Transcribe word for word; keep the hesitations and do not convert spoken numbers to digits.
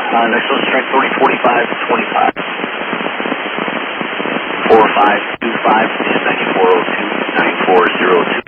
Uh, next one, strike three forty-five, twenty-five. four five two five, nine four zero two, nine four zero two.